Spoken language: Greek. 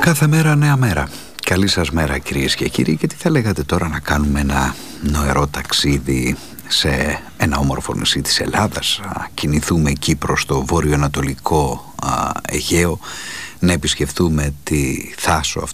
Κάθε μέρα νέα μέρα. Καλή σας μέρα κυρίες και κύριοι, και τι θα λέγατε τώρα να κάνουμε ένα νοερό ταξίδι σε ένα όμορφο νησί της Ελλάδας, να κινηθούμε εκεί προς το βόρειο-ανατολικό Αιγαίο, να επισκεφτούμε τη Θάσο,